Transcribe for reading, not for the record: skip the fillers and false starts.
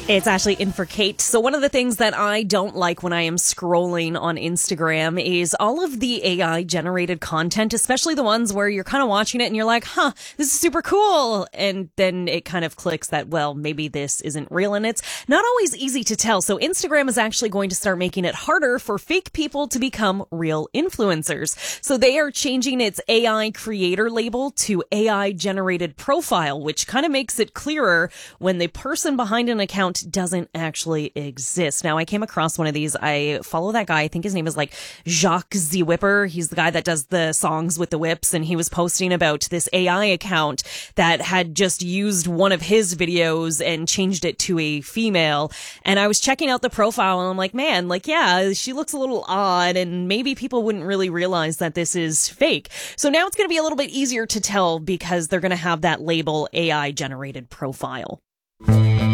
It's Ashley in for Kate. So one of the things that I don't like when I am scrolling on Instagram is all of the AI generated content, especially the ones where you're kind of watching it and you're like, this is super cool. And then it kind of clicks that, well, maybe this isn't real. And it's not always easy to tell. So Instagram is actually going to start making it harder for fake people to become real influencers. So they are changing its AI creator label to AI generated profile, which kind of makes it clearer when the person behind an account doesn't actually exist. Now, I came across one of these. I follow that guy. I think his name is like Jacques Z Whipper. He's the guy that does the songs with the whips, and he was posting about this AI account that had just used one of his videos and changed it to a female. And I was checking out the profile, and I'm like, man, like, yeah, she looks a little odd, and maybe people wouldn't really realize that this is fake. So now it's going to be a little bit easier to tell because they're going to have that label AI generated profile.